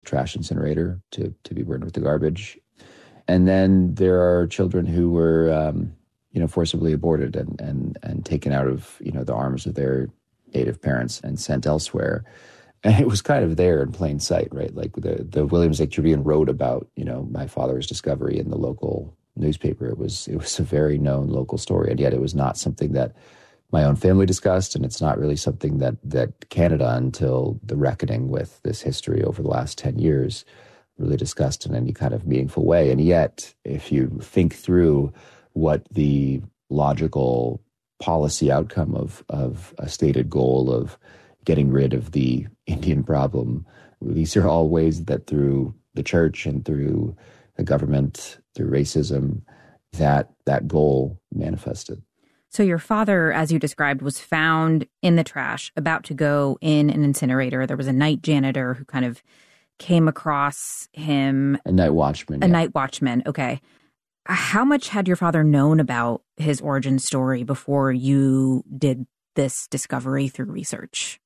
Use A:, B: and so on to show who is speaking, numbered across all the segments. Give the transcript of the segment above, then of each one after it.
A: trash incinerator to be burned with the garbage. And then there are children who were, forcibly aborted and taken out of, the arms of their native parents and sent elsewhere. And it was kind of there in plain sight, right? Like the Williams Lake Tribune wrote about, my father's discovery in the local newspaper. It was a very known local story, and yet it was not something that my own family discussed, and it's not really something that Canada, until the reckoning with this history over the last 10 years, really discussed in any kind of meaningful way. And yet, if you think through what the logical policy outcome of a stated goal of getting rid of the Indian problem, these are all ways that through the church and through the government, through racism, that goal manifested.
B: So your father, as you described, was found in the trash, about to go in an incinerator. There was a night janitor who kind of came across him.
A: A night watchman.
B: Night watchman, okay. How much had your father known about his origin story before you did this discovery through research?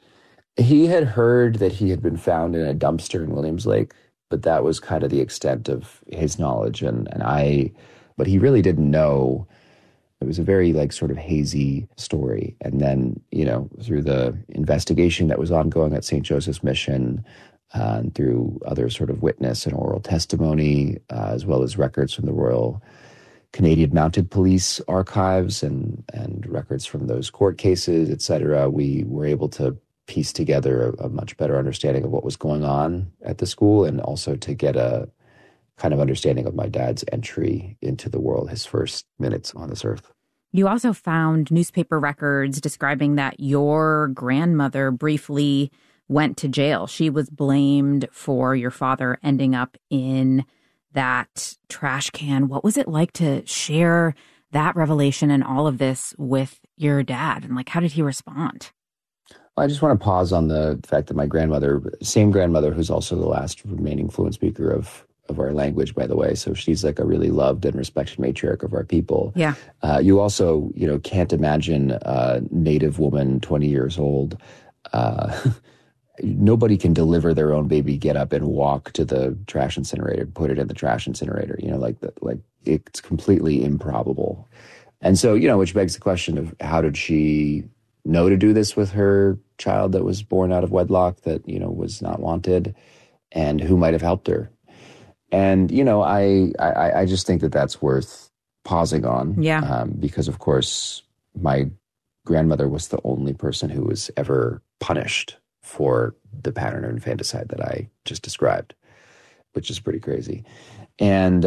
A: He had heard that he had been found in a dumpster in Williams Lake, but that was kind of the extent of his knowledge. But he really didn't know. It was a very sort of hazy story. And then, through the investigation that was ongoing at St. Joseph's Mission, and through other sort of witness and oral testimony, as well as records from the Royal Canadian Mounted Police archives and records from those court cases, et cetera, we were able to piece together a much better understanding of what was going on at the school, and also to get a kind of understanding of my dad's entry into the world, his first minutes on this earth.
B: You also found newspaper records describing that your grandmother briefly went to jail. She was blamed for your father ending up in that trash can. What was it like to share that revelation and all of this with your dad? And how did he respond?
A: I just want to pause on the fact that my grandmother, same grandmother who's also the last remaining fluent speaker of our language, by the way. So she's a really loved and respected matriarch of our people.
B: Yeah.
A: You also, can't imagine a Native woman, 20 years old. Nobody can deliver their own baby, get up and walk to the trash incinerator, put it in the trash incinerator. It's completely improbable. And so, which begs the question of how did she know to do this with her child that was born out of wedlock that, was not wanted, and who might have helped her. And, I just think that that's worth pausing on.
B: Yeah.
A: Because, of course, my grandmother was the only person who was ever punished for the pattern of infanticide that I just described, which is pretty crazy. And,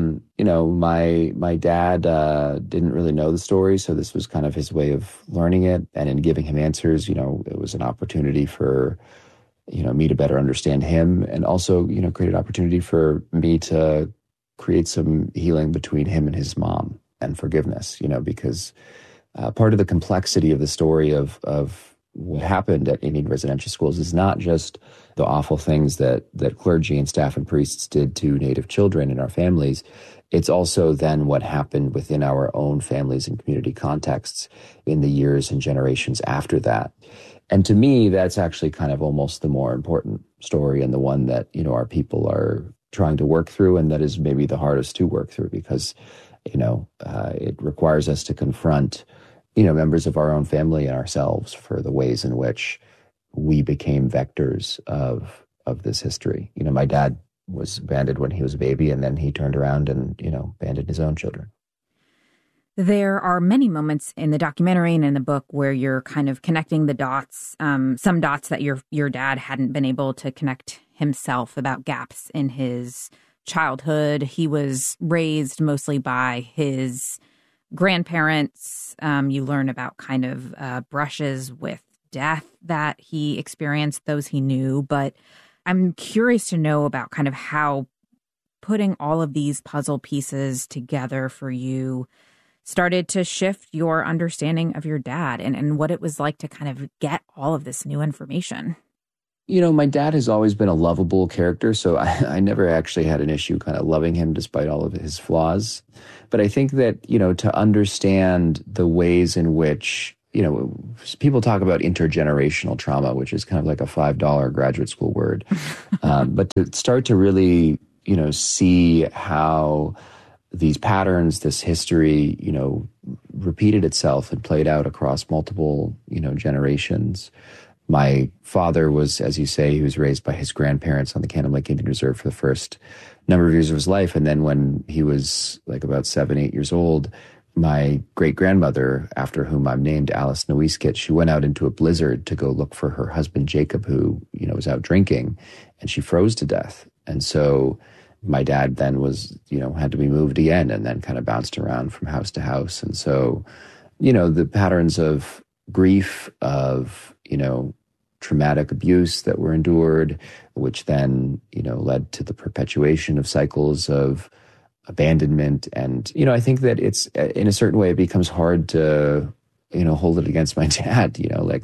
A: my dad didn't really know the story, so this was kind of his way of learning it. And in giving him answers, it was an opportunity for me to better understand him, and also, create an opportunity for me to create some healing between him and his mom and forgiveness, because part of the complexity of the story of what happened at Indian residential schools is not just the awful things that clergy and staff and priests did to Native children in our families. It's also then what happened within our own families and community contexts in the years and generations after that. And to me, that's actually kind of almost the more important story, and the one that, our people are trying to work through, and that is maybe the hardest to work through, because, it requires us to confront, members of our own family and ourselves for the ways in which we became vectors of this history. My dad was banded when he was a baby, and then he turned around and, banded his own children.
B: There are many moments in the documentary and in the book where you're kind of connecting the dots, some dots that your dad hadn't been able to connect himself, about gaps in his childhood. He was raised mostly by his grandparents. You learn about kind of brushes with death that he experienced, those he knew. But I'm curious to know about kind of how putting all of these puzzle pieces together for you started to shift your understanding of your dad, and what it was like to kind of get all of this new information.
A: My dad has always been a lovable character, so I never actually had an issue kind of loving him despite all of his flaws. But I think that, to understand the ways in which, people talk about intergenerational trauma, which is kind of like a $5 graduate school word. But to start to really, see how these patterns, this history, repeated itself and played out across multiple, generations. My father was, as you say, he was raised by his grandparents on the Cannon Lake Indian Reserve for the first number of years of his life. And then when he was like about 7, 8 years old, my great-grandmother, after whom I'm named, Alice Nowiskit, she went out into a blizzard to go look for her husband, Jacob, who, was out drinking, and she froze to death. And so my dad then was, had to be moved again and then kind of bounced around from house to house. And so, the patterns of grief, of, traumatic abuse that were endured, which then, led to the perpetuation of cycles of abandonment. And, I think that it's, in a certain way, it becomes hard to, hold it against my dad,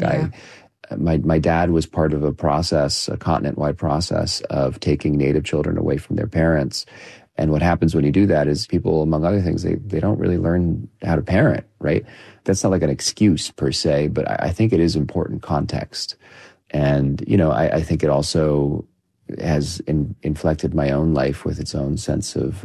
A: my dad was part of a process, a continent-wide process of taking Native children away from their parents. And what happens when you do that is people, among other things, they don't really learn how to parent, right? That's not like an excuse per se, but I think it is important context. And, I think it also has inflected my own life with its own sense of,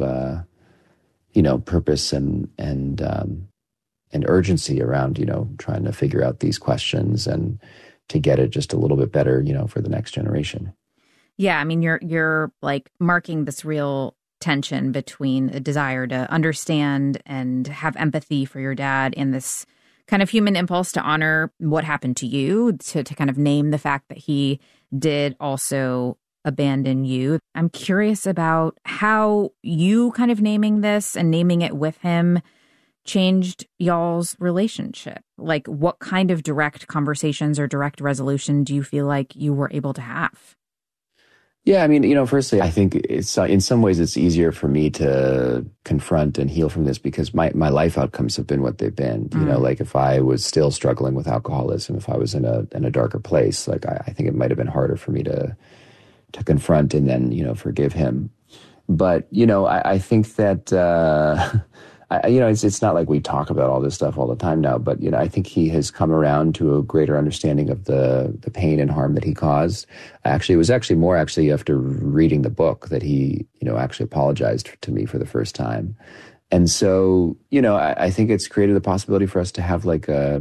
A: purpose and urgency around, trying to figure out these questions and to get it just a little bit better, for the next generation.
B: Yeah, I mean, you're like marking this real tension between a desire to understand and have empathy for your dad and this kind of human impulse to honor what happened to you, to kind of name the fact that he did also abandon you. I'm curious about how you kind of naming this and naming it with him changed y'all's relationship. Like, what kind of direct conversations or direct resolution do you feel like you were able to have?
A: Yeah, I mean, firstly, I think it's in some ways it's easier for me to confront and heal from this because my life outcomes have been what they've been. Like if I was still struggling with alcoholism, if I was in a darker place, like I think it might have been harder for me to confront and then, forgive him. But, I think that, it's not like we talk about all this stuff all the time now, but, I think he has come around to a greater understanding of the pain and harm that he caused. It was more after reading the book that he, actually apologized to me for the first time. And so, I think it's created the possibility for us to have like a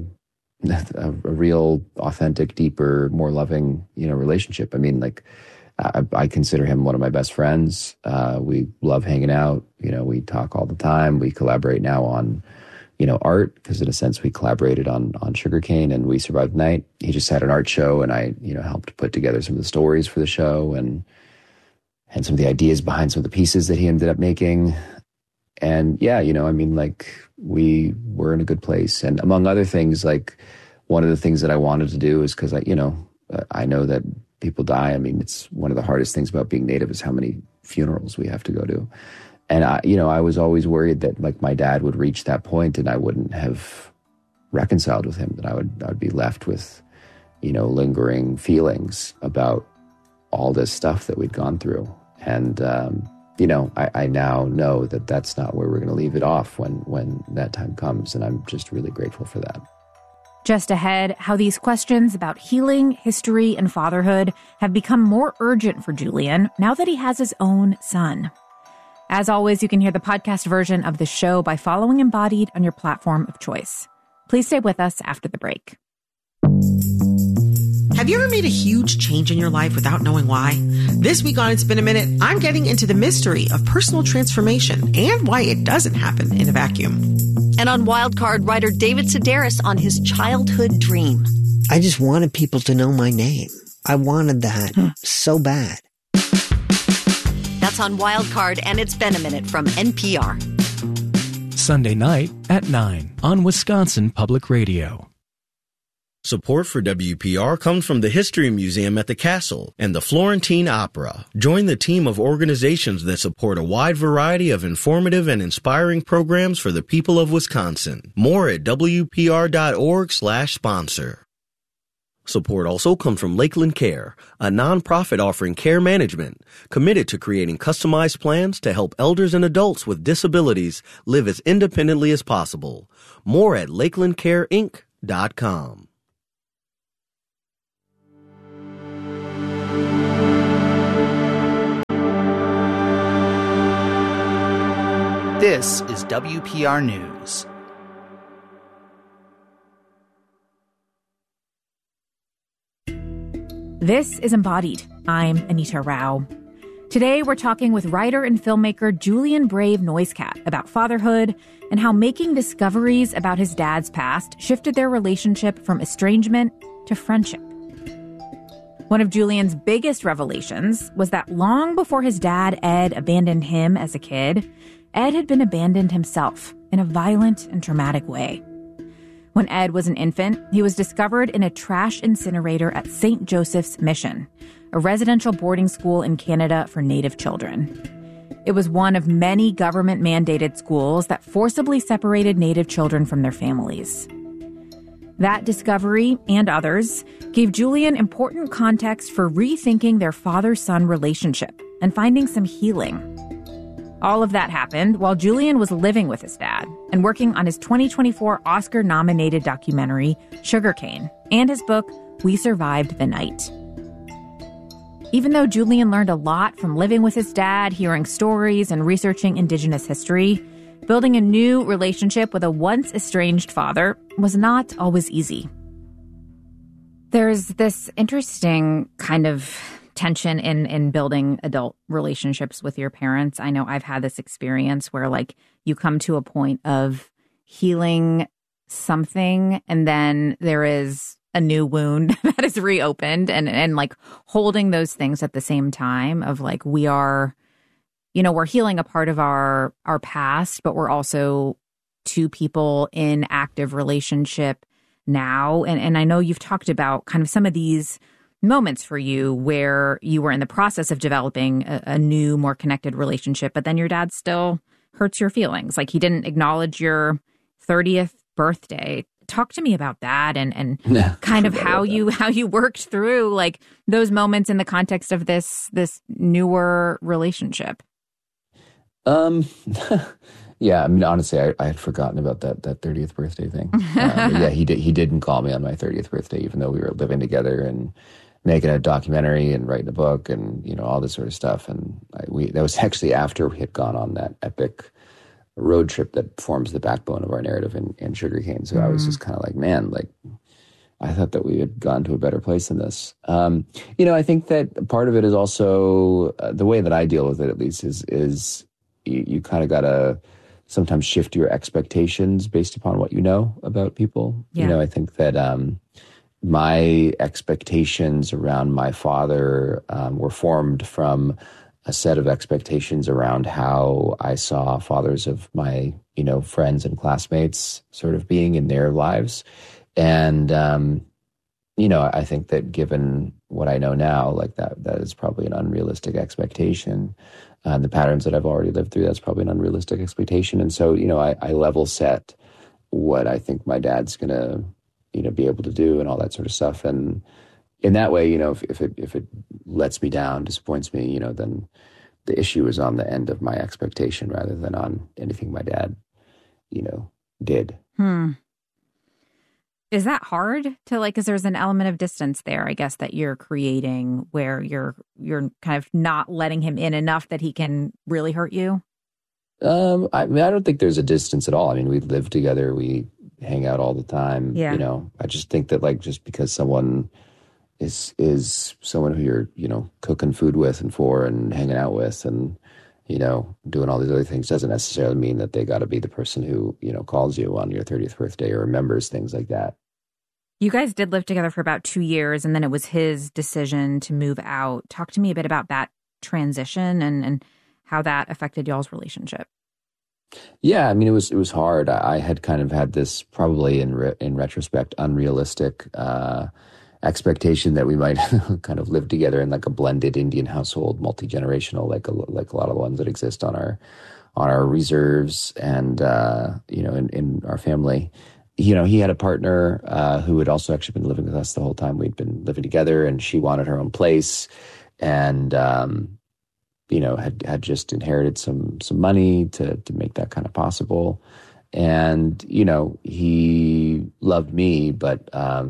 A: real, authentic, deeper, more loving, relationship. I mean, like, I consider him one of my best friends. We love hanging out. We talk all the time. We collaborate now on, art, because in a sense we collaborated on Sugarcane and We Survived the Night. He just had an art show and I, helped put together some of the stories for the show and some of the ideas behind some of the pieces that he ended up making. And yeah, we were in a good place. And among other things, like one of the things that I wanted to do is because I know that people die. I mean, it's one of the hardest things about being Native is how many funerals we have to go to. And I was always worried that like my dad would reach that point and I wouldn't have reconciled with him, that I would be left with, lingering feelings about all this stuff that we'd gone through. And, I now know that that's not where we're going to leave it off when that time comes. And I'm just really grateful for that.
B: Just ahead, how these questions about healing, history, and fatherhood have become more urgent for Julian now that he has his own son. As always, you can hear the podcast version of the show by following Embodied on your platform of choice. Please stay with us after the break.
C: Have you ever made a huge change in your life without knowing why? This week on It's Been a Minute, I'm getting into the mystery of personal transformation and why it doesn't happen in a vacuum.
D: And on Wildcard, writer David Sedaris on his childhood dream.
E: I just wanted people to know my name. I wanted that so bad.
D: That's on Wildcard, and It's Been a Minute from NPR.
F: Sunday night at 9 on Wisconsin Public Radio.
G: Support for WPR comes from the History Museum at the Castle and the Florentine Opera. Join the team of organizations that support a wide variety of informative and inspiring programs for the people of Wisconsin. More at WPR.org/sponsor. Support also comes from Lakeland Care, a nonprofit offering care management, committed to creating customized plans to help elders and adults with disabilities live as independently as possible. More at LakelandCareInc.com. BlueNile.com.
H: This is WPR News.
B: This is Embodied. I'm Anita Rao. Today, we're talking with writer and filmmaker Julian Brave Noisecat about fatherhood and how making discoveries about his dad's past shifted their relationship from estrangement to friendship. One of Julian's biggest revelations was that long before his dad, Ed, abandoned him as a kid, Ed had been abandoned himself in a violent and traumatic way. When Ed was an infant, he was discovered in a trash incinerator at St. Joseph's Mission, a residential boarding school in Canada for Native children. It was one of many government-mandated schools that forcibly separated Native children from their families. That discovery, and others, gave Julian important context for rethinking their father-son relationship and finding some healing. All of that happened while Julian was living with his dad and working on his 2024 Oscar-nominated documentary, Sugarcane, and his book, We Survived the Night. Even though Julian learned a lot from living with his dad, hearing stories, and researching Indigenous history, building a new relationship with a once estranged father was not always easy. There's this interesting kind of tension in building adult relationships with your parents. I know I've had this experience where, like, you come to a point of healing something and then there is a new wound that is reopened, and like holding those things at the same time of like, we are, you know, we're healing a part of our past, but we're also two people in active relationship now. And I know you've talked about kind of some of these moments for you where you were in the process of developing a new, more connected relationship, but then your dad still hurts your feelings. Like, he didn't acknowledge your 30th birthday. Talk to me about that and kind of how you worked through like those moments in the context of this newer relationship.
A: Yeah, I mean, honestly, I had forgotten about that 30th birthday thing. Yeah, he didn't call me on my 30th birthday, even though we were living together and making a documentary and writing a book and, you know, all this sort of stuff. And that was actually after we had gone on that epic road trip that forms the backbone of our narrative in Sugarcane. So I was just kind of like, man, like, I thought that we had gone to a better place than this. You know, I think that part of it is also the way that I deal with it, at least, is you kind of got to sometimes shift your expectations based upon what you know about people. Yeah. You know, I think that my expectations around my father were formed from a set of expectations around how I saw fathers of my, you know, friends and classmates sort of being in their lives. And, you know, I think that given what I know now, like that is probably an unrealistic expectation. The patterns that I've already lived through, that's probably an unrealistic expectation. And so, you know, I level set what I think my dad's going to, you know, be able to do and all that sort of stuff. And in that way, you know, if it lets me down, disappoints me, you know, then the issue is on the end of my expectation rather than on anything my dad, you know, did.
B: Is that hard to like, because there's an element of distance there, I guess, that you're creating where you're kind of not letting him in enough that he can really hurt you?
A: I mean, I don't think there's a distance at all. I mean, we live together, we hang out all the time. Yeah. You know, I just think that like, just because someone is someone who you're, you know, cooking food with and for and hanging out with and, you know, doing all these other things doesn't necessarily mean that they got to be the person who, you know, calls you on your 30th birthday or remembers things like that.
B: You guys did live together for about 2 years, and then it was his decision to move out. Talk to me a bit about that transition and how that affected y'all's relationship.
A: Yeah, I mean, it was hard. I had kind of had this probably in retrospect unrealistic expectation that we might kind of live together in like a blended Indian household, multi-generational, like a lot of the ones that exist on our reserves and you know, in our family. You know, he had a partner who had also actually been living with us the whole time we'd been living together, and she wanted her own place, and you know, had just inherited some money to make that kind of possible. And, he loved me, but,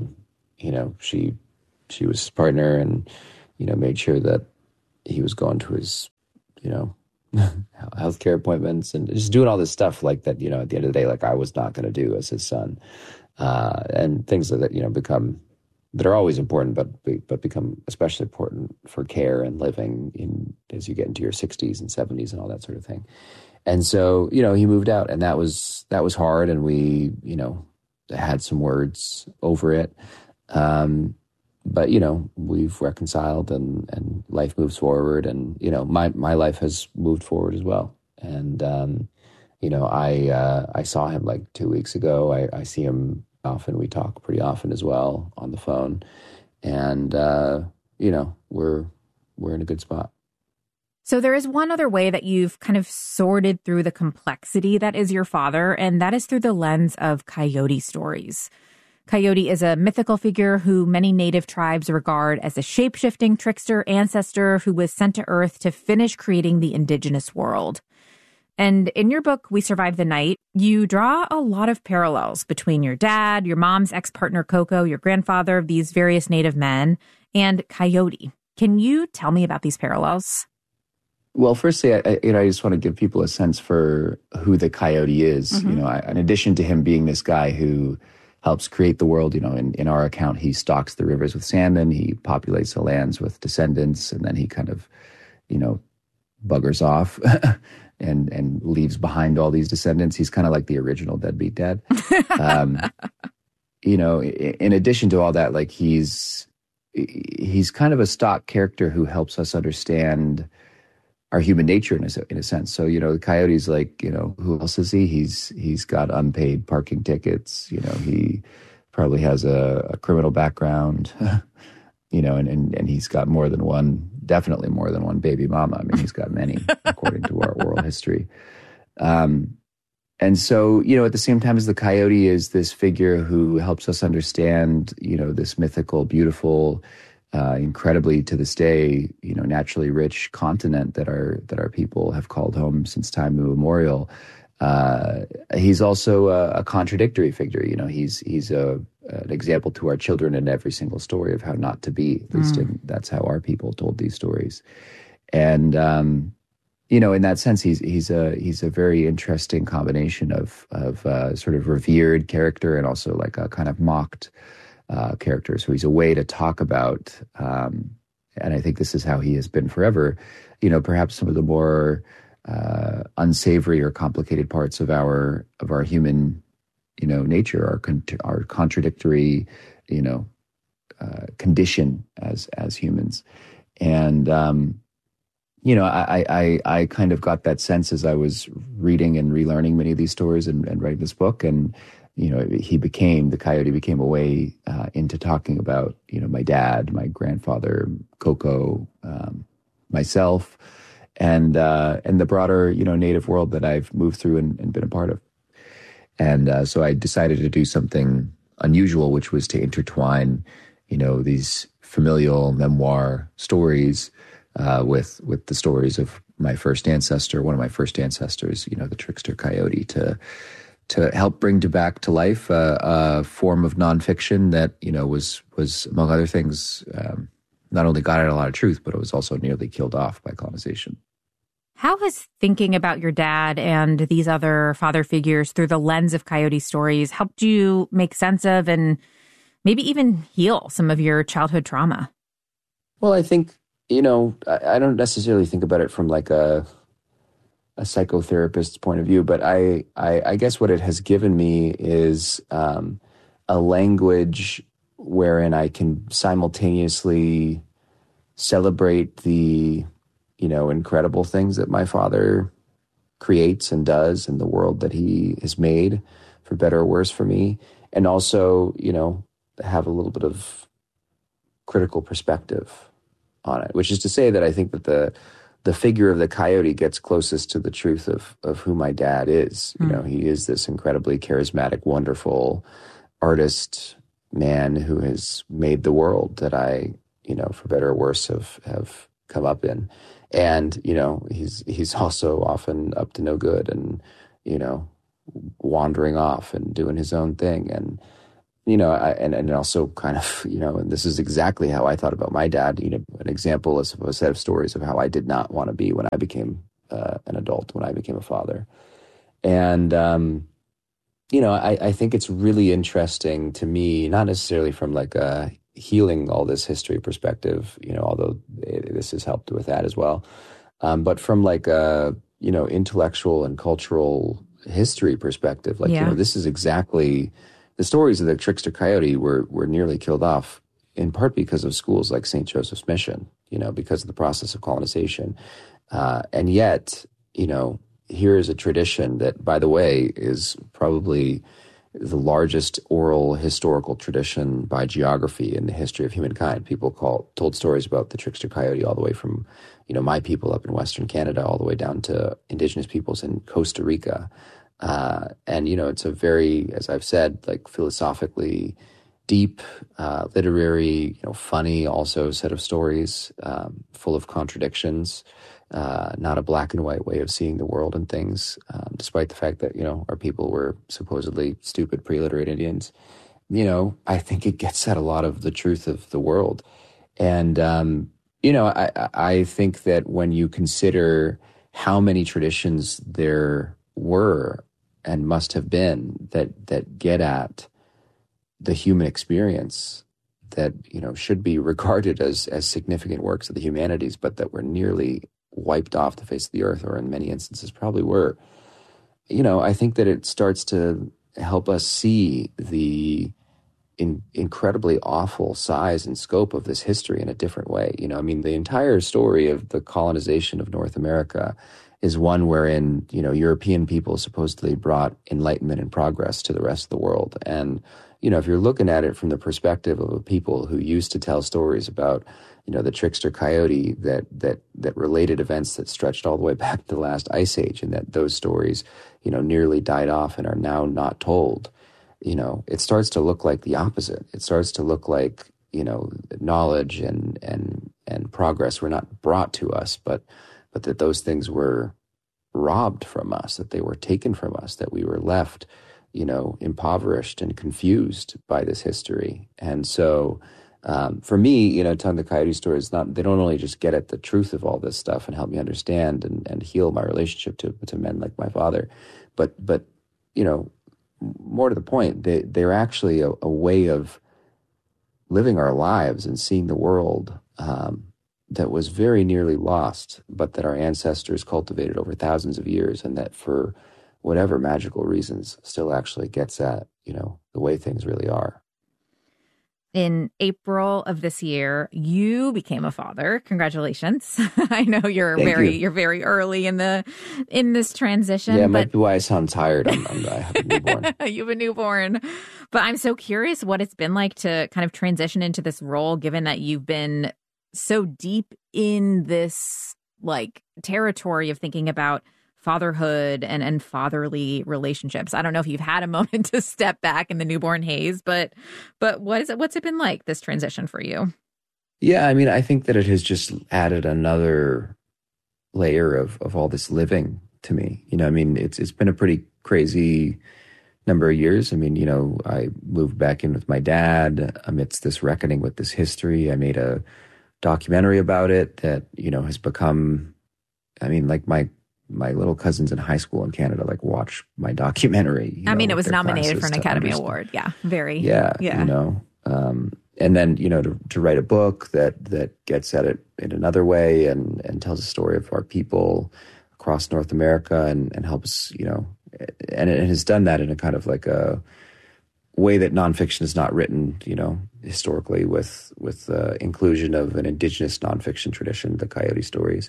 A: she was his partner and, made sure that he was going to his, healthcare appointments and just doing all this stuff like that, at the end of the day, like I was not going to do as his son. And things that, that are always important, but become especially important for care and living as you get into your 60s and 70s and all that sort of thing. And so, he moved out, and that was hard, and we, had some words over it. But, we've reconciled and life moves forward, and, my life has moved forward as well. And, I saw him like 2 weeks ago. I see him often. We talk pretty often as well on the phone. And, we're in a good spot.
B: So there is one other way that you've kind of sorted through the complexity that is your father, and that is through the lens of Coyote stories. Coyote is a mythical figure who many native tribes regard as a shape-shifting trickster ancestor who was sent to Earth to finish creating the indigenous world. And in your book, We Survived the Night, you draw a lot of parallels between your dad, your mom's ex-partner Coco, your grandfather, these various native men, and Coyote. Can you tell me about these parallels?
A: Well, firstly, I just want to give people a sense for who the Coyote is. Mm-hmm. In addition to him being this guy who helps create the world, in our account, he stocks the rivers with salmon, he populates the lands with descendants, and then he kind of, buggers off and leaves behind all these descendants. He's kind of like the original deadbeat dad. In addition to all that, like he's kind of a stock character who helps us understand our human nature in a sense. So, the Coyote's like, who else is he? He's got unpaid parking tickets. He probably has a criminal background, and he's got definitely more than one baby mama. I mean, he's got many, according to our oral history. And so, at the same time as the Coyote is this figure who helps us understand, this mythical, beautiful, incredibly to this day, naturally rich continent that our people have called home since time immemorial. He's also a contradictory figure. He's an example to our children in every single story of how not to be. At least that's how our people told these stories. And in that sense, he's a very interesting combination of sort of revered character and also like a kind of mocked character. So he's a way to talk about, and I think this is how he has been forever, perhaps some of the more unsavory or complicated parts of our human, nature, our contradictory, condition as humans. And, I kind of got that sense as I was reading and relearning many of these stories and writing this book. And, the Coyote became a way into talking about, my dad, my grandfather, Coco, myself, and the broader, native world that I've moved through and been a part of. And so I decided to do something unusual, which was to intertwine, these familial memoir stories with the stories of my first ancestor, one of my first ancestors, the trickster Coyote, to help bring back to life a form of nonfiction that, was among other things, not only got at a lot of truth, but it was also nearly killed off by colonization.
B: How has thinking about your dad and these other father figures through the lens of Coyote stories helped you make sense of and maybe even heal some of your childhood trauma?
A: Well, I think, I don't necessarily think about it from like a psychotherapist's point of view, but I guess what it has given me is a language wherein I can simultaneously celebrate the, incredible things that my father creates and does in the world that he has made, for better or worse for me, and also, have a little bit of critical perspective on it, which is to say that I think that the figure of the Coyote gets closest to the truth of who my dad is. He is this incredibly charismatic, wonderful artist man who has made the world that I, for better or worse, have come up in. And, he's also often up to no good and, wandering off and doing his own thing. And, you know, and also kind of, you know, and this is exactly how I thought about my dad. You know, an example of a set of stories of how I did not want to be when I became an adult, when I became a father. And, you know, I think it's really interesting to me, not necessarily from like a healing all this history perspective, you know, although this has helped with that as well, but from like a, you know, intellectual and cultural history perspective. Like, you know, this is exactly... The stories of the trickster coyote were nearly killed off in part because of schools like St. Joseph's Mission, you know, because of the process of colonization. And yet, you know, here is a tradition that, by the way, is probably the largest oral historical tradition by geography in the history of humankind. People told stories about the trickster coyote all the way from, you know, my people up in Western Canada all the way down to indigenous peoples in Costa Rica. And, you know, it's a very, as I've said, like philosophically deep, literary, you know, funny also set of stories, full of contradictions, not a black and white way of seeing the world and things, despite the fact that, you know, our people were supposedly stupid pre-literate Indians. You know, I think it gets at a lot of the truth of the world. And, you know, I think that when you consider how many traditions there were and must have been that get at the human experience, that, you know, should be regarded as significant works of the humanities, but that were nearly wiped off the face of the earth, or in many instances probably were. You know, I think that it starts to help us see the incredibly awful size and scope of this history in a different way. You know, I mean, the entire story of the colonization of North America is one wherein, you know, European people supposedly brought enlightenment and progress to the rest of the world. And, you know, if you're looking at it from the perspective of a people who used to tell stories about, you know, the trickster coyote that related events that stretched all the way back to the last ice age, and that those stories, you know, nearly died off and are now not told, you know, it starts to look like the opposite. It starts to look like, you know, knowledge and progress were not brought to us, but that those things were robbed from us, that they were taken from us, that we were left, you know, impoverished and confused by this history. And so for me, you know, telling the coyote story is not, they don't only just get at the truth of all this stuff and help me understand and heal my relationship to men like my father, but you know, more to the point, they're actually a way of living our lives and seeing the world that was very nearly lost, but that our ancestors cultivated over thousands of years, and that for whatever magical reasons still actually gets at, you know, the way things really are.
B: In April of this year, you became a father. Congratulations. I know you're very early in this transition.
A: Yeah, it might be why I sound tired. I have a newborn.
B: You have a newborn. But I'm so curious what it's been like to kind of transition into this role, given that you've been so deep in this like territory of thinking about fatherhood and fatherly relationships. I don't know if you've had a moment to step back in the newborn haze, but what's it been like, this transition for you?
A: Yeah, I mean, I think that it has just added another layer of all this living to me. You know, I mean, it's been a pretty crazy number of years. I mean, you know, I moved back in with my dad amidst this reckoning with this history. I made a documentary about it that, you know, has become, I mean, like my little cousins in high school in Canada, like, watch my documentary.
B: I mean, it was nominated for an Academy Award. Yeah. Very.
A: Yeah. You know, and then, you know, to write a book that gets at it in another way and tells the story of our people across North America and helps, you know, and it has done that in a kind of like a way that nonfiction is not written, you know, historically with the inclusion of an indigenous nonfiction tradition, the Coyote Stories.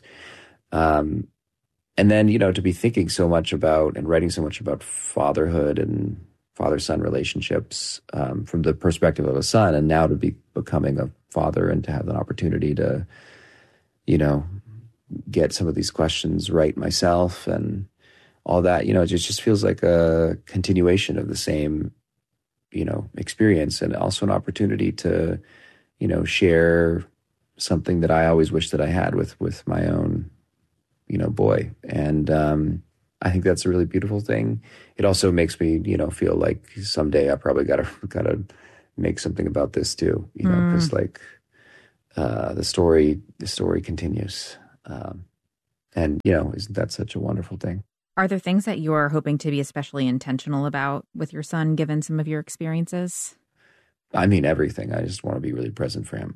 A: And then, you know, to be thinking so much about and writing so much about fatherhood and father-son relationships from the perspective of a son, and now to be becoming a father and to have an opportunity to, you know, get some of these questions right myself and all that, you know, it just feels like a continuation of the same, you know, experience, and also an opportunity to, you know, share something that I always wished that I had with my own, you know, boy. And I think that's a really beautiful thing. It also makes me, feel like someday I probably gotta make something about this too, because the story continues. And, isn't that such a wonderful thing?
B: Are there things that you're hoping to be especially intentional about with your son, given some of your experiences?
A: I mean, everything. I just want to be really present for him.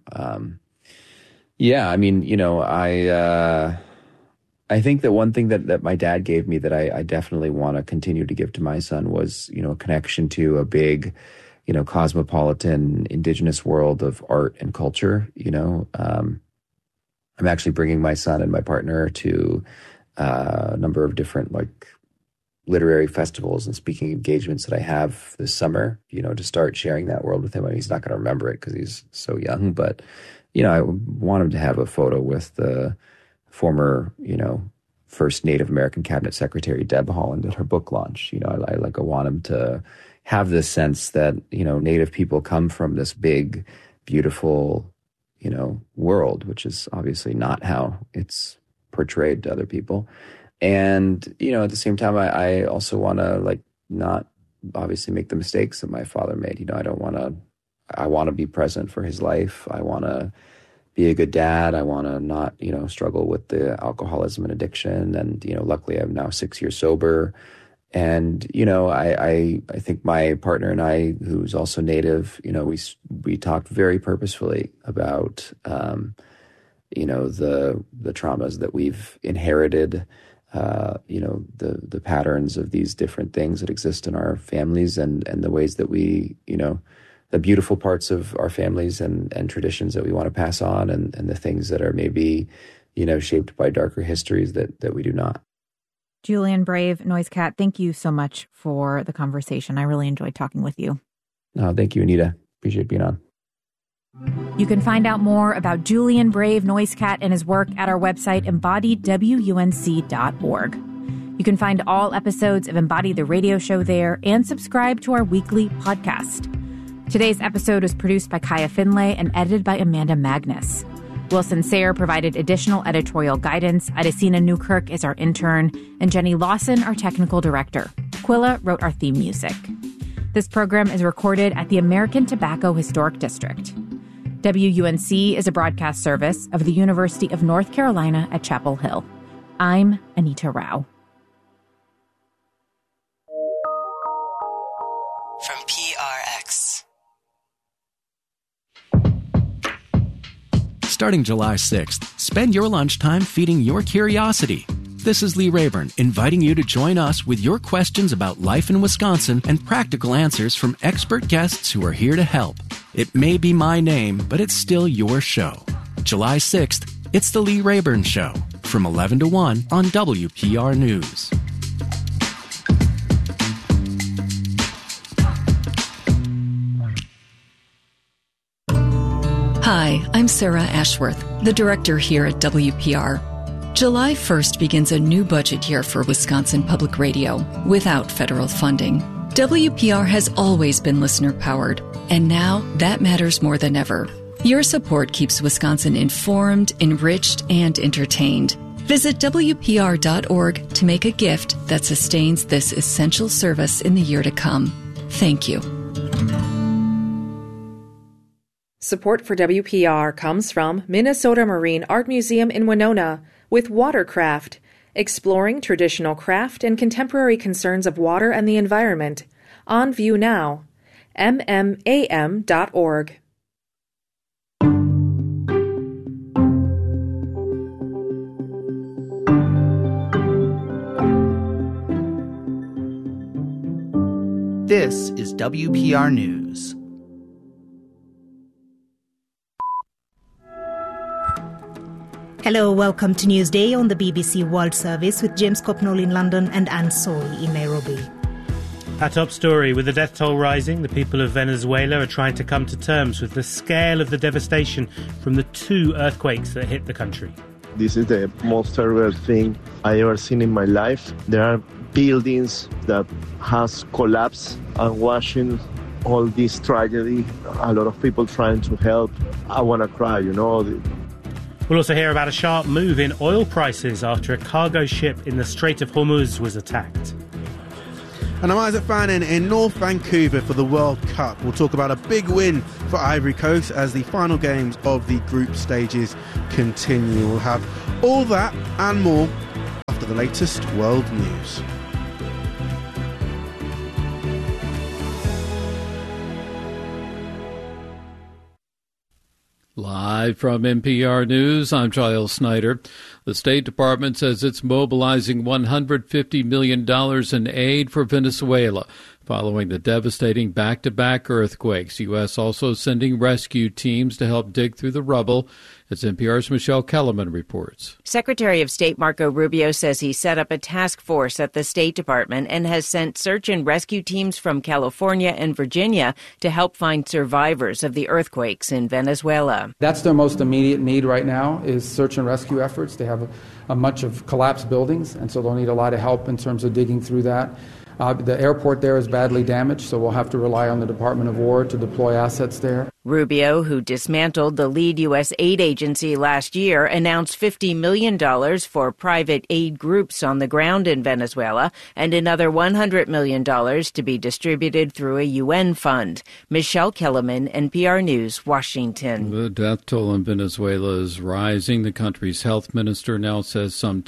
A: I think that one thing that my dad gave me that I definitely want to continue to give to my son was, a connection to a big, cosmopolitan indigenous world of art and culture. I'm actually bringing my son and my partner to a number of different literary festivals and speaking engagements that I have this summer, to start sharing that world with him. I mean, he's not going to remember it because he's so young, but, I want him to have a photo with the former, first Native American cabinet secretary, Deb Haaland, at her book launch. I want him to have this sense that, Native people come from this big, beautiful, world, which is obviously not how it's portrayed to other people. And, at the same time, I also want to not obviously make the mistakes that my father made. I want to be present for his life. I want to be a good dad. I want to not, struggle with the alcoholism and addiction. And, luckily I'm now 6 years sober. And, I think my partner and I, who's also Native, we talked very purposefully about, the traumas that we've inherited, the patterns of these different things that exist in our families and the ways that we, the beautiful parts of our families and traditions that we want to pass on and the things that are maybe, shaped by darker histories that we do not.
B: Julian Brave, Noisecat, thank you so much for the conversation. I really enjoyed talking with you.
A: Oh, thank you, Anita. Appreciate being on.
B: You can find out more about Julian Brave, Noisecat, and his work at our website, embodiedwunc.org. You can find all episodes of Embody the Radio Show there and subscribe to our weekly podcast. Today's episode was produced by Kaya Finlay and edited by Amanda Magnus. Wilson Sayre provided additional editorial guidance. Adesina Newkirk is our intern, and Jenny Lawson, our technical director. Quilla wrote our theme music. This program is recorded at the American Tobacco Historic District. WUNC is a broadcast service of the University of North Carolina at Chapel Hill. I'm Anita Rao.
I: From PRX.
F: Starting July 6th, spend your lunchtime feeding your curiosity. This is Lee Rayburn, inviting you to join us with your questions about life in Wisconsin and practical answers from expert guests who are here to help. It may be my name, but it's still your show. July 6th, it's The Lee Rayburn Show, from 11 to 1 on WPR News.
J: Hi, I'm Sarah Ashworth, the director here at WPR. July 1st begins a new budget year for Wisconsin Public Radio without federal funding. WPR has always been listener-powered, and now that matters more than ever. Your support keeps Wisconsin informed, enriched, and entertained. Visit WPR.org to make a gift that sustains this essential service in the year to come. Thank you.
K: Support for WPR comes from Minnesota Marine Art Museum in Winona with Watercraft, exploring traditional craft and contemporary concerns of water and the environment. On view now. MMAM.org.
H: This is WPR News.
L: Hello, welcome to Newsday on the BBC World Service with James Copnall in London and Anne Soy in Nairobi.
M: Our top story, with the death toll rising, the people of Venezuela are trying to come to terms with the scale of the devastation from the 2 earthquakes that hit the country.
N: This is the most terrible thing I ever seen in my life. There are buildings that has collapsed and watching all this tragedy. A lot of people trying to help. I want to cry,
M: We'll also hear about a sharp move in oil prices after a cargo ship in the Strait of Hormuz was attacked.
O: And I'm Isaac Fannin in North Vancouver for the World Cup. We'll talk about a big win for Ivory Coast as the final games of the group stages continue. We'll have all that and more after the latest world news.
P: Live from NPR News, I'm Giles Snyder. The State Department says it's mobilizing $150 million in aid for Venezuela following the devastating back-to-back earthquakes. U.S. also sending rescue teams to help dig through the rubble. As NPR's Michelle Kellerman reports.
Q: Secretary of State Marco Rubio says he set up a task force at the State Department and has sent search and rescue teams from California and Virginia to help find survivors of the earthquakes in Venezuela.
R: That's their most immediate need right now is search and rescue efforts. They have a bunch of collapsed buildings, and so they'll need a lot of help in terms of digging through that. The airport there is badly damaged, so we'll have to rely on the Department of War to deploy assets there.
Q: Rubio, who dismantled the lead U.S. aid agency last year, announced $50 million for private aid groups on the ground in Venezuela and another $100 million to be distributed through a UN fund. Michelle Kellerman, NPR News, Washington.
P: The death toll in Venezuela is rising. The country's health minister now says some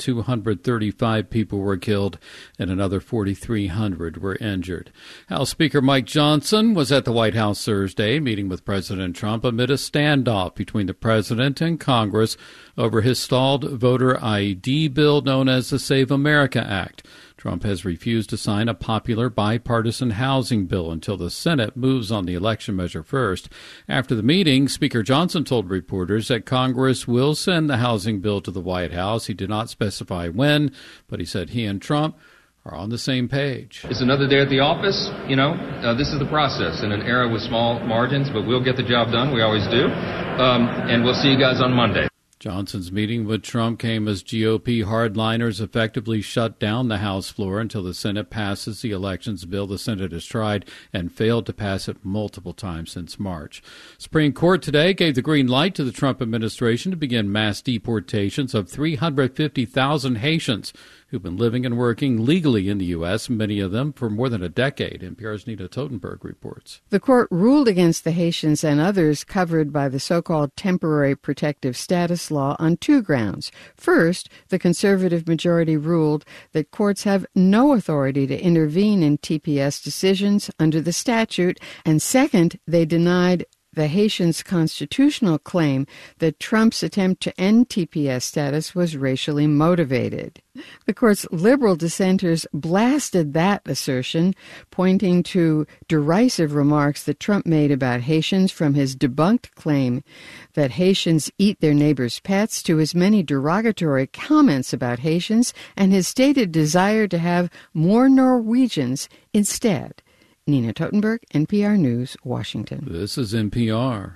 P: 235 people were killed and another 4,300 were injured. House Speaker Mike Johnson was at the White House Thursday meeting with President Trump amid a standoff between the president and Congress over his stalled voter ID bill known as the Save America Act. Trump has refused to sign a popular bipartisan housing bill until the Senate moves on the election measure first. After the meeting, Speaker Johnson told reporters that Congress will send the housing bill to the White House. He did not specify when, but he said he and Trump are on the same page.
S: It's another day at the office. This is the process in an era with small margins, but we'll get the job done. We always do. And we'll see you guys on Monday.
P: Johnson's meeting with Trump came as GOP hardliners effectively shut down the House floor until the Senate passes the elections bill. The Senate has tried and failed to pass it multiple times since March. Supreme Court today gave the green light to the Trump administration to begin mass deportations of 350,000 Haitians who've been living and working legally in the U.S., many of them for more than a decade. NPR's Nina Totenberg reports.
T: The court ruled against the Haitians and others covered by the so-called temporary protective status law on two grounds. First, the conservative majority ruled that courts have no authority to intervene in TPS decisions under the statute, and second, they denied the Haitians' constitutional claim that Trump's attempt to end TPS status was racially motivated. The court's liberal dissenters blasted that assertion, pointing to derisive remarks that Trump made about Haitians, from his debunked claim that Haitians eat their neighbors' pets to his many derogatory comments about Haitians and his stated desire to have more Norwegians instead. Nina Totenberg, NPR News, Washington.
P: This is NPR.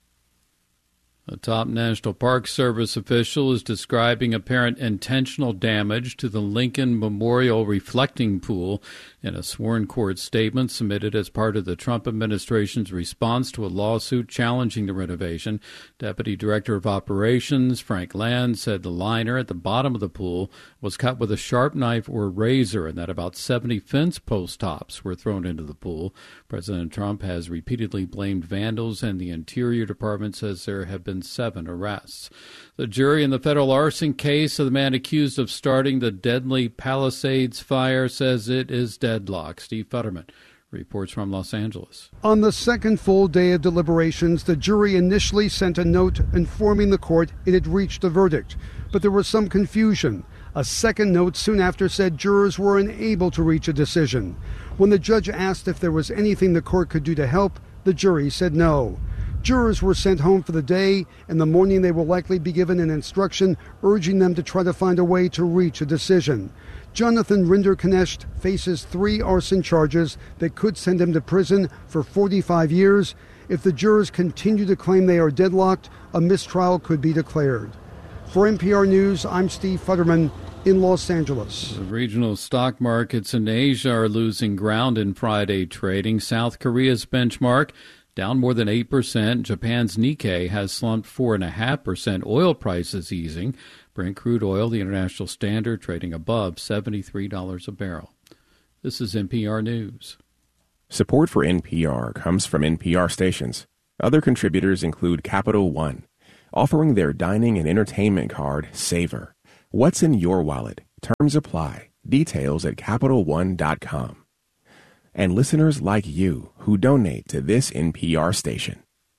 P: A top National Park Service official is describing apparent intentional damage to the Lincoln Memorial reflecting pool in a sworn court statement submitted as part of the Trump administration's response to a lawsuit challenging the renovation. Deputy Director of Operations Frank Land said the liner at the bottom of the pool was cut with a sharp knife or razor and that about 70 fence post tops were thrown into the pool. President Trump has repeatedly blamed vandals, and the Interior Department says there have been 7 arrests. The jury in the federal arson case of the man accused of starting the deadly Palisades fire says it is deadlocked. Steve Futterman reports from Los Angeles.
U: On the second full day of deliberations, the jury initially sent a note informing the court it had reached a verdict, but there was some confusion. A second note soon after said jurors were unable to reach a decision. When the judge asked if there was anything the court could do to help, the jury said no. Jurors were sent home for the day. In the morning, they will likely be given an instruction urging them to try to find a way to reach a decision. Jonathan Rinderknecht faces 3 arson charges that could send him to prison for 45 years. If the jurors continue to claim they are deadlocked, a mistrial could be declared. For NPR News, I'm Steve Futterman in Los Angeles.
P: The regional stock markets in Asia are losing ground in Friday trading. South Korea's benchmark down more than 8%. Japan's Nikkei has slumped 4.5%. Oil prices easing. Brent crude oil, the international standard, trading above $73 a barrel. This is NPR News.
C: Support for NPR comes from NPR stations. Other contributors include Capital One, offering their dining and entertainment card, Savor. What's in your wallet? Terms apply. Details at CapitalOne.com. And listeners like you who donate to this NPR station.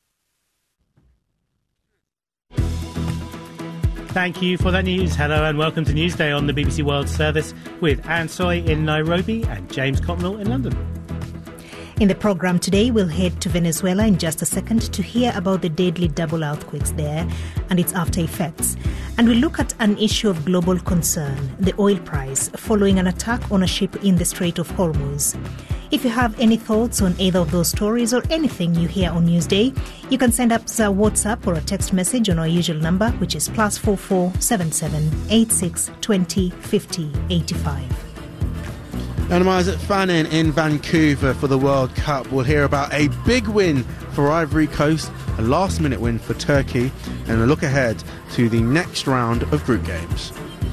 M: Thank you for that news. Hello and welcome to Newsday on the BBC World Service with Anne Soy in Nairobi and James Copnell in London.
L: In the programme today, we'll head to Venezuela in just a second to hear about the deadly double earthquakes there and its after effects. And we'll look at an issue of global concern, the oil price, following an attack on a ship in the Strait of Hormuz. If you have any thoughts on either of those stories or anything you hear on Newsday, you can send us a WhatsApp or a text message on our usual number, which is +44 77 86 20 50 85.
O: And Isaac Fannin in Vancouver for the World Cup. We'll hear about a big win for Ivory Coast, a last-minute win for Turkey, and a look ahead to the next round of group games.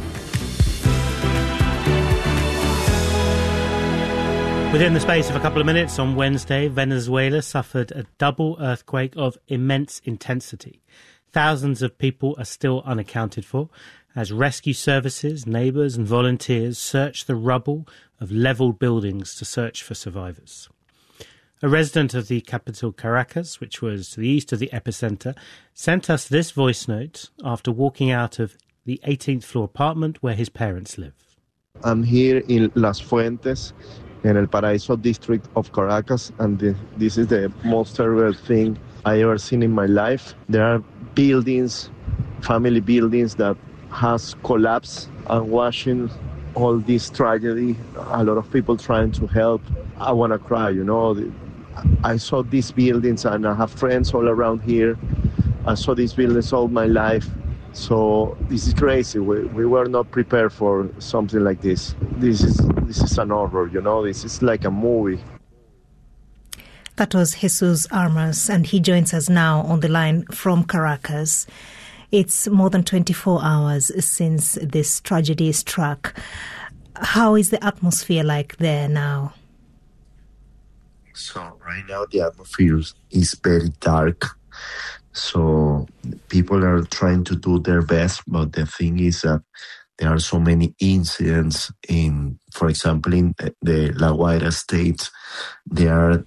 M: Within the space of a couple of minutes on Wednesday, Venezuela suffered a double earthquake of immense intensity. Thousands of people are still unaccounted for as rescue services, neighbours and volunteers search the rubble of levelled buildings to search for survivors. A resident of the capital Caracas, which was to the east of the epicentre, sent us this voice note after walking out of the 18th floor apartment where his parents live.
N: I'm here in Las Fuentes, in El Paraíso district of Caracas, and this is the most terrible thing I ever seen in my life. There are buildings, family buildings that has collapsed and watching all this tragedy. A lot of people trying to help. I want to cry, you know. I saw these buildings and I have friends all around here. I saw these buildings all my life. So this is crazy. We were not prepared for something like this. This is an horror, you know. This is like a movie.
L: That was Jesus Armas, and he joins us now on the line from Caracas. It's more than 24 hours since this tragedy struck. How is the atmosphere like there now?
V: So right now the atmosphere is very dark. So people are trying to do their best, but the thing is that there are so many incidents for example, in the La Guaira state, there are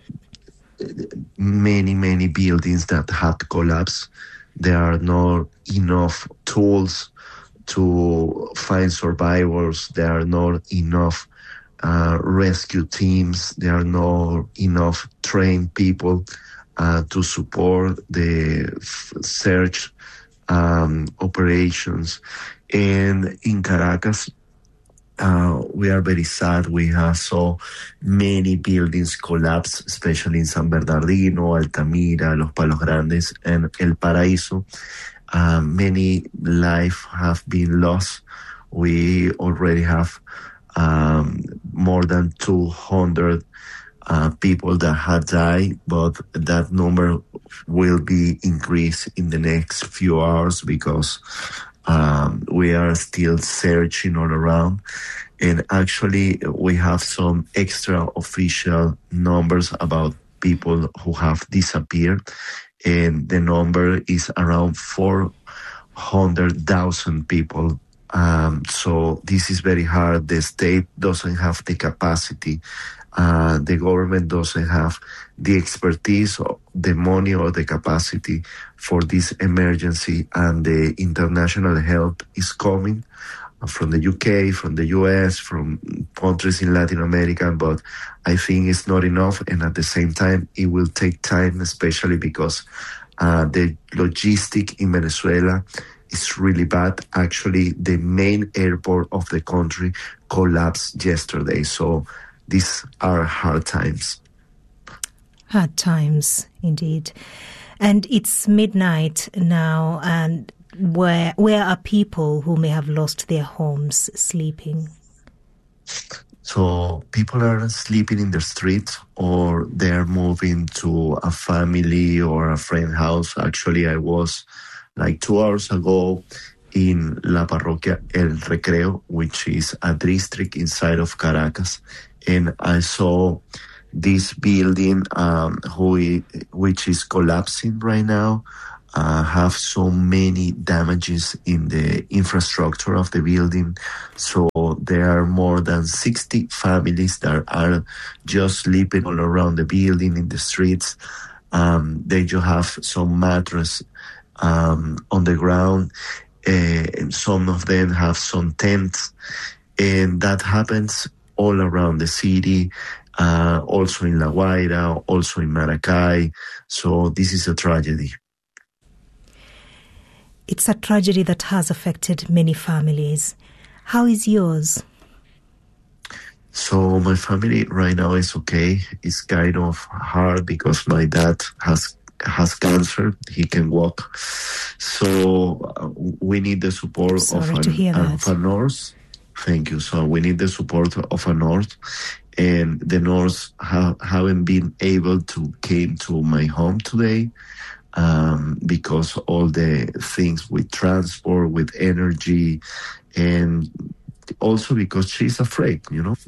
V: many buildings that had collapsed. There are not enough tools to find survivors. There are not enough rescue teams. There are not enough trained people to support the search operations. And in Caracas, we are very sad. We have so many buildings collapse, especially in San Bernardino, Altamira, Los Palos Grandes, and El Paraíso. Many lives have been lost. We already have more than 200 people that have died, but that number will be increased in the next few hours because we are still searching all around. And actually, we have some extra official numbers about people who have disappeared. And the number is around 400,000 people. So this is very hard. The state doesn't have the capacity. The government doesn't have the expertise, or the money, or the capacity for this emergency. And the international help is coming from the UK, from the US, from countries in Latin America, but I think it's not enough. And at the same time, it will take time, especially because the logistic in Venezuela is really bad. Actually, the main airport of the country collapsed yesterday. So these are hard times.
L: Hard times, indeed. And it's midnight now, and where are people who may have lost their homes sleeping?
V: So people are sleeping in the streets, or they're moving to a family or a friend house. Actually, I was like 2 hours ago in La Parroquia El Recreo, which is a district inside of Caracas, and I saw this building which is collapsing right now. Have so many damages in the infrastructure of the building. So there are more than 60 families that are just sleeping all around the building in the streets. They just have some mattress on the ground. And some of them have some tents. And that happens all around the city, also in La Guaira, also in Maracay. So this is a tragedy.
L: It's a tragedy that has affected many families. How is yours?
V: So my family right now is okay. It's kind of hard because my dad has cancer. He can walk. So we need the support of a nurse. Thank you. So we need the support of a nurse. And the nurse haven't been able to came to my home today. Because all the things with transport, with energy, and also because she's afraid,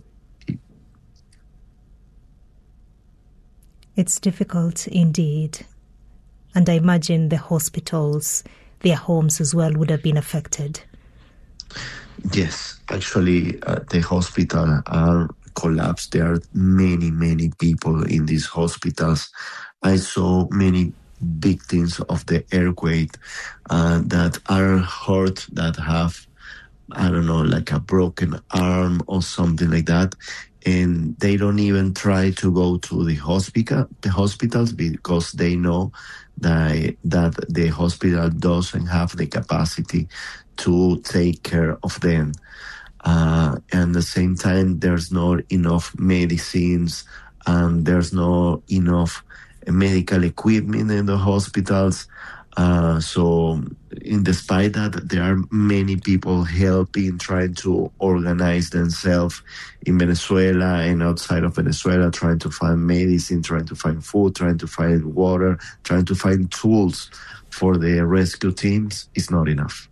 L: It's difficult indeed. And I imagine the hospitals, their homes as well, would have been affected.
V: Yes, actually, the hospital are collapsed. There are many, many people in these hospitals. I saw many victims of the earthquake that are hurt, that have, I don't know, like a broken arm or something like that. And they don't even try to go to the hospitals because they know that the hospital doesn't have the capacity to take care of them. And at the same time, there's not enough medicines and there's not enough medical equipment in the hospitals. So despite that, there are many people helping, trying to organize themselves in Venezuela and outside of Venezuela, trying to find medicine, trying to find food, trying to find water, trying to find tools for the rescue teams. It's not enough.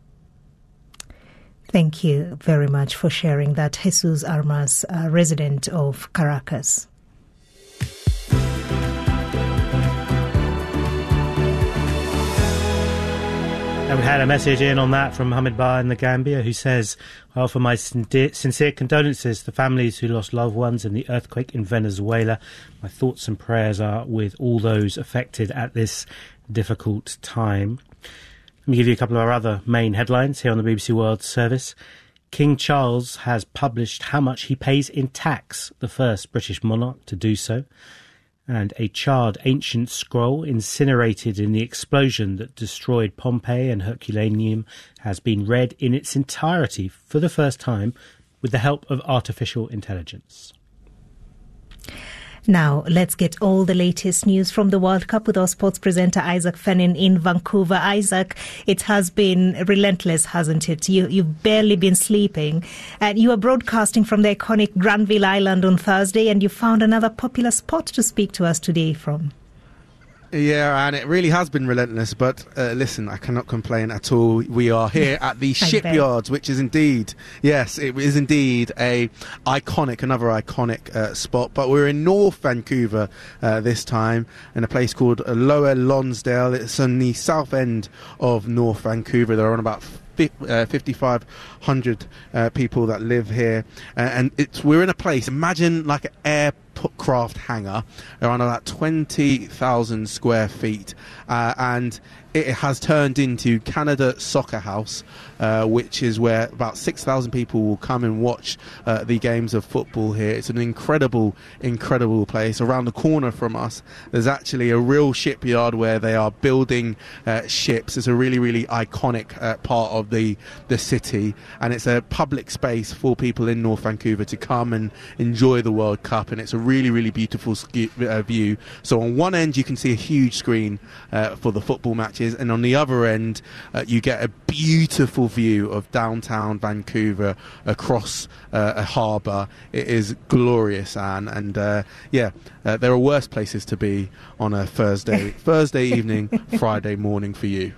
L: Thank you very much for sharing that. Jesus Armas, resident of Caracas.
M: And we had a message in on that from Mohammed Ba in the Gambia, who says, I offer my sincere condolences to families who lost loved ones in the earthquake in Venezuela. My thoughts and prayers are with all those affected at this difficult time. Let me give you a couple of our other main headlines here on the BBC World Service. King Charles has published how much he pays in tax, the first British monarch to do so. And a charred ancient scroll incinerated in the explosion that destroyed Pompeii and Herculaneum has been read in its entirety for the first time with the help of artificial intelligence.
L: Now, let's get all the latest news from the World Cup with our sports presenter Isaac Fennin in Vancouver. Isaac, it has been relentless, hasn't it? You've barely been sleeping. And you were broadcasting from the iconic Granville Island on Thursday, and you found another popular spot to speak to us today from.
O: Yeah, and it really has been relentless, but listen, I cannot complain at all. We are here at the Shipyards, which is indeed, yes, it is indeed another iconic spot, but we're in North Vancouver this time, in a place called Lower Lonsdale. It's on the south end of North Vancouver. There are about 5,500 people that live here, and we're in a place, imagine like an aircraft hangar, around about 20,000 square feet, and it has turned into Canada Soccer House, which is where about 6,000 people will come and watch the games of football here. It's an incredible place. Around the corner from us, there's actually a real shipyard where they are building ships. It's a really iconic part of the city, and it's a public space for people in North Vancouver to come and enjoy the World Cup, and it's a really beautiful view. So on one end you can see a huge screen for the football matches matches, and on the other end you get a beautiful view of downtown Vancouver across a harbour. It is glorious, Anne, and there are worse places to be on a Thursday evening, Friday morning for you.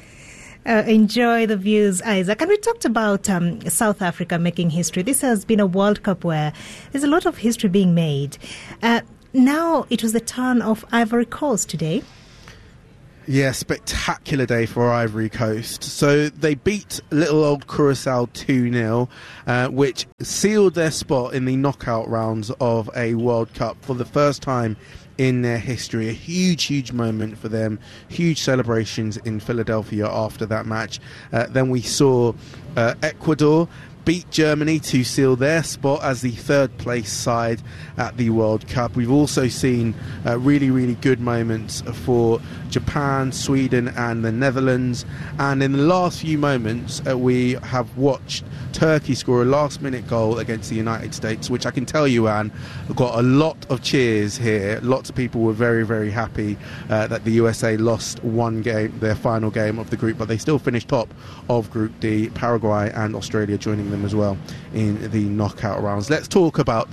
L: Enjoy the views, Isaac. And we talked about South Africa making history. This has been a World Cup where there's a lot of history being made. Now it was the turn of Ivory Coast today.
O: Yeah, spectacular day for Ivory Coast. So they beat little old Curacao 2-0, which sealed their spot in the knockout rounds of a World Cup for the first time in their history. A huge moment for them. Huge celebrations in Philadelphia after that match. Then we saw Ecuador beat Germany to seal their spot as the third place side at the World Cup. We've also seen really good moments for Japan, Sweden and the Netherlands. And in the last few moments we have watched Turkey score a last minute goal against the United States, which I can tell you, Anne, got a lot of cheers here. Lots of people were very happy that the USA lost one game, their final game of the group, but they still finished top of Group D, Paraguay and Australia joining them as well in the knockout rounds. Let's talk about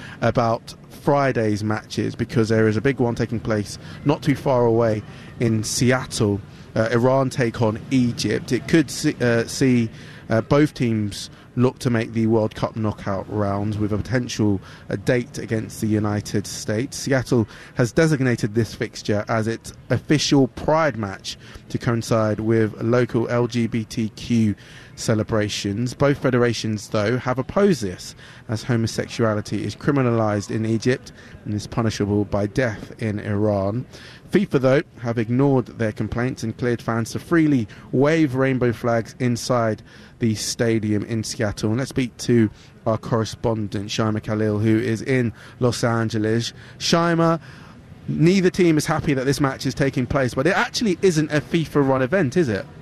O: Friday's matches, because there is a big one taking place not too far away in Seattle. Iran take on Egypt. It could see both teams look to make the World Cup knockout rounds with a potential date against the United States. Seattle has designated this fixture as its official Pride match to coincide with local LGBTQ celebrations. Both federations, though, have opposed this, as homosexuality is criminalised in Egypt and is punishable by death in Iran. FIFA, though, have ignored their complaints and cleared fans to freely wave rainbow flags inside the stadium in Seattle. And let's speak to our correspondent, Shaima Khalil, who is in Los Angeles. Shaima, neither team is happy that this match is taking place, but it actually isn't a FIFA-run event, is it?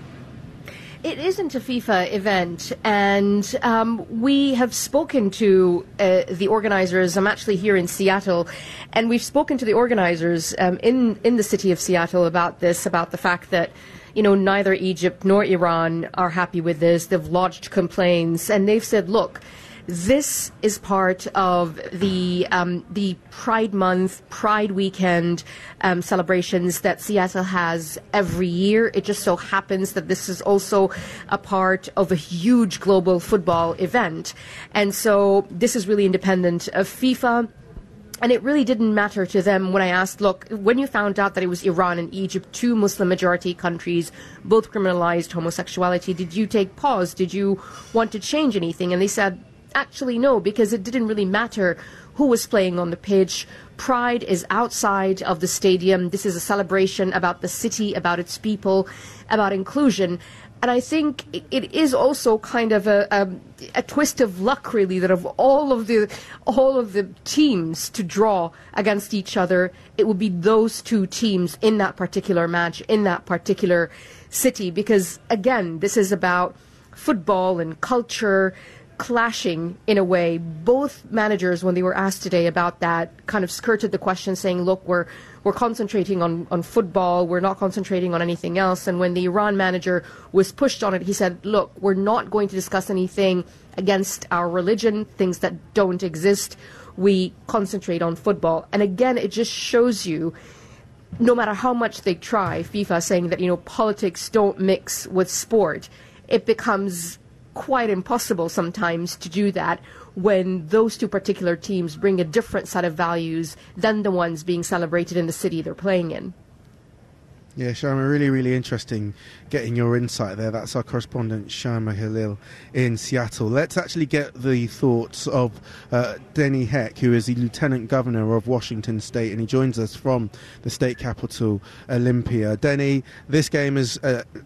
D: It isn't a FIFA event, and we have spoken to the organizers. I'm actually here in Seattle, and we've spoken to the organizers in the city of Seattle about this, about the fact that, you know, neither Egypt nor Iran are happy with this. They've lodged complaints, and they've said, look, this is part of the Pride Month, Pride Weekend celebrations that Seattle has every year. It just so happens that this is also a part of a huge global football event. And so this is really independent of FIFA. And it really didn't matter to them when I asked, look, when you found out that it was Iran and Egypt, two Muslim-majority countries, both criminalized homosexuality, did you take pause? Did you want to change anything? And they said, actually, no, because it didn't really matter who was playing on the pitch. Pride is outside of the stadium. This is a celebration about the city, about its people, about inclusion. And I think it is also kind of a twist of luck, really, that of all of the teams to draw against each other, it would be those two teams in that particular match, in that particular city. Because, again, this is about football and culture clashing in a way. Both managers, when they were asked today about that, kind of skirted the question, saying, look, we're concentrating on football, we're not concentrating on anything else. And when the Iran manager was pushed on it, he said, look, we're not going to discuss anything against our religion, things that don't exist. We concentrate on football. And again, it just shows you, no matter how much they try, FIFA saying that, you know, politics don't mix with sport, it becomes quite impossible sometimes to do that when those two particular teams bring a different set of values than the ones being celebrated in the city they're playing in.
O: Yeah, Shaima, really interesting getting your insight there. That's our correspondent, Shaima Khalil, in Seattle. Let's actually get the thoughts of Denny Heck, who is the Lieutenant Governor of Washington State, and he joins us from the state capital, Olympia. Denny, this game is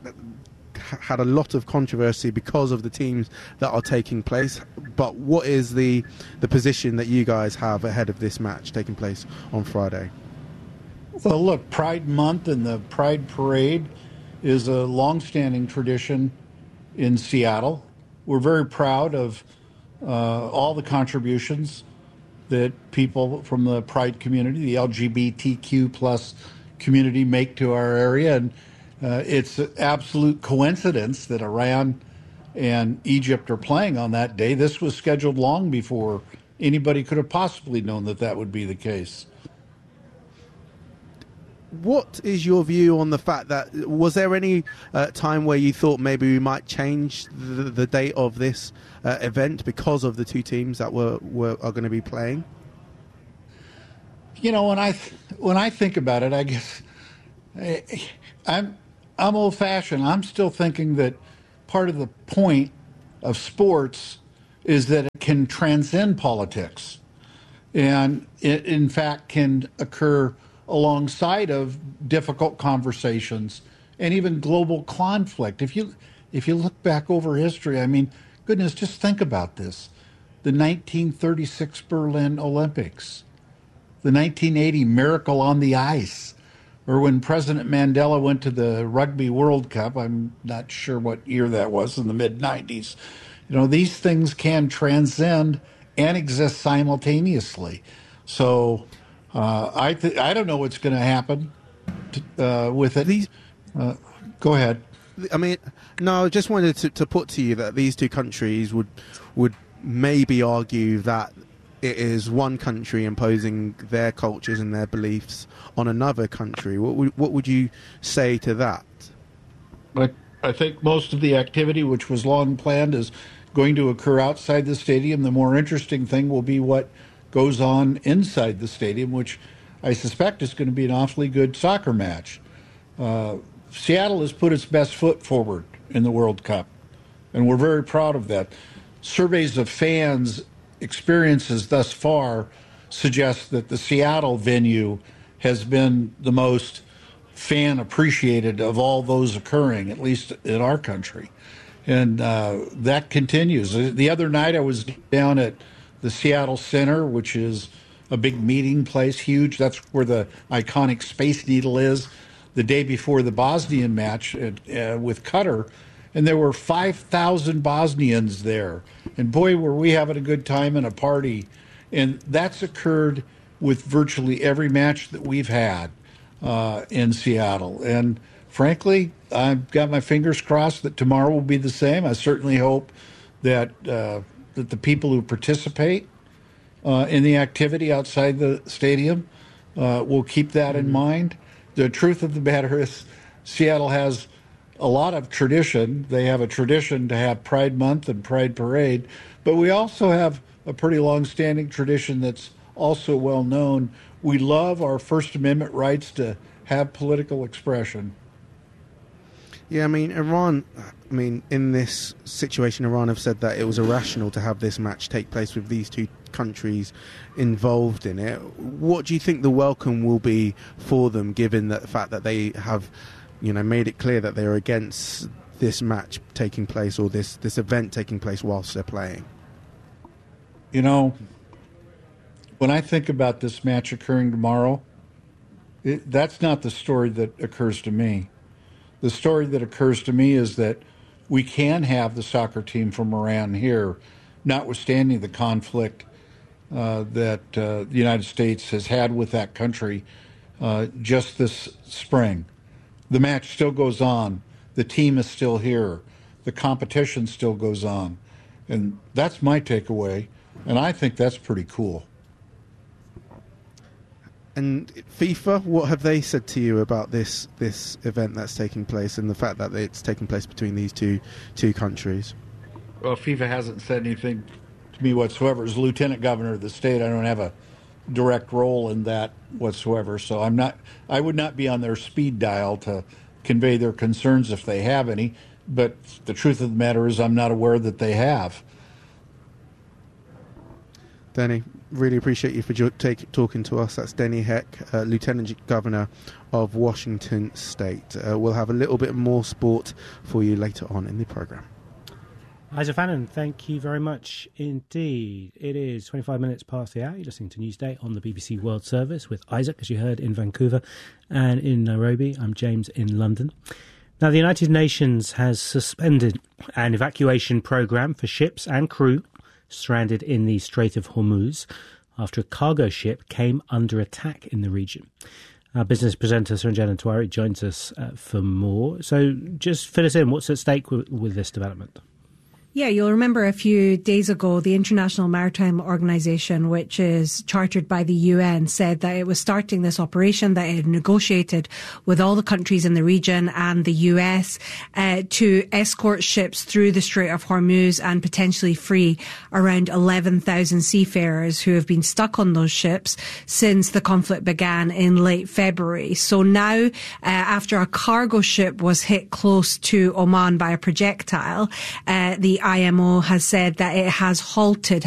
O: had a lot of controversy because of the teams that are taking place, but what is the position that you guys have ahead of this match taking place on Friday?
E: Well, look, Pride Month and the Pride Parade is a long-standing tradition in Seattle. We're very proud of all the contributions that people from the Pride community, the LGBTQ plus community, make to our area, and It's an absolute coincidence that Iran and Egypt are playing on that day. This was scheduled long before anybody could have possibly known that that would be the case.
O: What is your view on the fact that, was there any time where you thought maybe we might change the date of this event because of the two teams that are going to be playing?
E: You know, when I think about it, I guess I'm old-fashioned. I'm still thinking that part of the point of sports is that it can transcend politics, and it, in fact, can occur alongside of difficult conversations and even global conflict. If you look back over history, I mean, goodness, just think about this. The 1936 Berlin Olympics, the 1980 Miracle on the Ice, or when President Mandela went to the Rugby World Cup, I'm not sure what year that was, in the mid-90s. You know, these things can transcend and exist simultaneously. So I don't know what's going to happen with it. Go ahead.
O: I mean, no, I just wanted to put to you that these two countries would maybe argue that it is one country imposing their cultures and their beliefs on another country. What would you say to that?
E: I think most of the activity, which was long planned, is going to occur outside the stadium. The more interesting thing will be what goes on inside the stadium, which I suspect is going to be an awfully good soccer match. Seattle has put its best foot forward in the World Cup, and we're very proud of that. Surveys of fans' experiences thus far suggest that the Seattle venue has been the most fan appreciated of all those occurring, at least in our country. And that continues. The other night I was down at the Seattle Center, which is a big meeting place, huge. That's where the iconic Space Needle is, the day before the Bosnian match with Qatar. And there were 5,000 Bosnians there. And boy, were we having a good time and a party. And that's occurred with virtually every match that we've had in Seattle. And frankly, I've got my fingers crossed that tomorrow will be the same. I certainly hope that that the people who participate in the activity outside the stadium will keep that in mind. The truth of the matter is Seattle has a lot of tradition. They have a tradition to have Pride Month and Pride Parade, but we also have a pretty long-standing tradition that's also well known. We love our First Amendment rights to have political expression.
O: Yeah, I mean, Iran, in this situation, Iran have said that it was irrational to have this match take place with these two countries involved in it. What do you think the welcome will be for them, given the fact that they have, made it clear that they're against this match taking place, or this event taking place whilst they're playing?
E: When I think about this match occurring tomorrow, that's not the story that occurs to me. The story that occurs to me is that we can have the soccer team from Iran here, notwithstanding the conflict that the United States has had with that country just this spring. The match still goes on. The team is still here. The competition still goes on. And that's my takeaway, and I think that's pretty cool.
O: And FIFA, what have they said to you about this event that's taking place and the fact that it's taking place between these two countries?
E: Well, FIFA hasn't said anything to me whatsoever. As lieutenant governor of the state, I don't have a direct role in that whatsoever. So I would not be on their speed dial to convey their concerns if they have any. But the truth of the matter is I'm not aware that they have.
O: Denny, really appreciate you for talking to us. That's Denny Heck, Lieutenant Governor of Washington State. We'll have a little bit more sport for you later on in the programme.
M: Isaac Fannin, thank you very much indeed. It is 25 minutes past the hour. You're listening to Newsday on the BBC World Service with Isaac, as you heard, in Vancouver, and in Nairobi. I'm James in London. Now, the United Nations has suspended an evacuation programme for ships and crew stranded in the Strait of Hormuz after a cargo ship came under attack in the region. Our business presenter, Saranjana Tewari, joins us for more. So just fill us in. What's at stake with this development?
A: Yeah, you'll remember a few days ago, the International Maritime Organization, which is chartered by the UN, said that it was starting this operation, that it had negotiated with all the countries in the region and the US to escort ships through the Strait of Hormuz and potentially free around 11,000 seafarers who have been stuck on those ships since the conflict began in late February. So now, after a cargo ship was hit close to Oman by a projectile, the IMO has said that it has halted